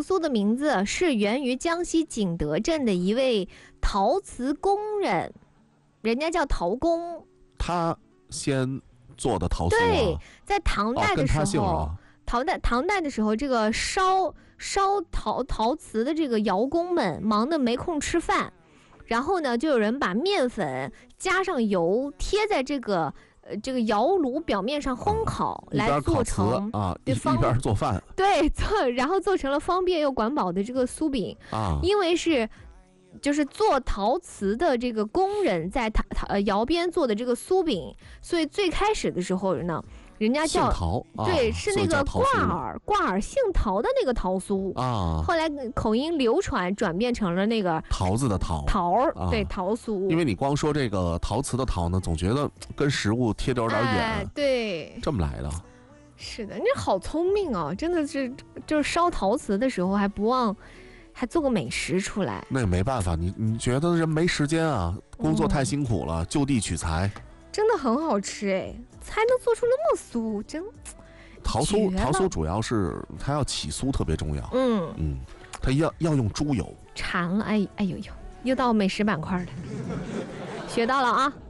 酥的名字是源于江西景德镇的一位陶瓷工人，人家叫陶工。 他先做的陶酥啊？ 对，在唐代的时候， 啊、 唐代的时候，这个烧陶瓷的这个窑工们忙得没空吃饭，然后呢，就有人把面粉加上油贴在这个窑炉表面上烘烤，来做成一边做饭， 对，然后做成了方便又管饱的这个酥饼啊。因为就是做陶瓷的这个工人在窑边做的这个酥饼，所以最开始的时候呢，人家叫陶， 对，是那个挂耳姓陶的那个陶酥啊。后来口音流传，转变成了那个桃子的桃， 对，陶酥。 因为你光说这个陶瓷的陶呢，总觉得跟食物贴着有点远， 对， 这么来的。 是的，你好聪明哦，真的是，就是烧陶瓷的时候还不忘。还做个美食出来， 那也没办法，你觉得人没时间啊，工作太辛苦了，就地取材， 真的很好吃哎，才能做出那么酥，真。 陶酥主要是它要起酥特别重要，它要用猪油。 馋了，哎呦，又到美食板块了，学到了啊。